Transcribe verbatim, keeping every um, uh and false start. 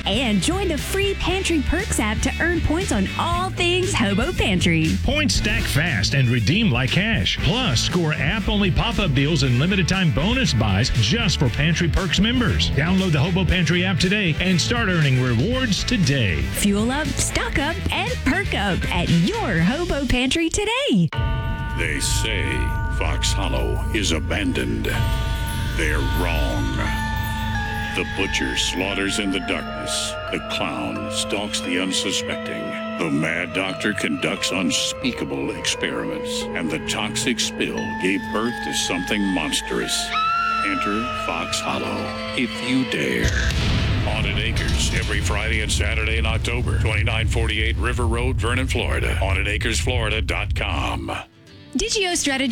And join the free Pantry Perks app to earn points on all things Hobo Pantry. Points stack fast and redeem like cash. Plus, score app-only pop-up deals and limited-time bonus buys just for Pantry Perks members. Download the Hobo Pantry app today and start earning rewards today. Fuel up, stock up, and perk up at your Hobo Pantry today. They say Fox Hollow is abandoned. They're wrong. The butcher slaughters in the darkness. The clown stalks the unsuspecting. The mad doctor conducts unspeakable experiments. And the toxic spill gave birth to something monstrous. Enter Fox Hollow, if you dare. Haunted Acres, every Friday and Saturday in October. twenty-nine forty-eight River Road, Vernon, Florida. haunted acres florida dot com. Digio Strategy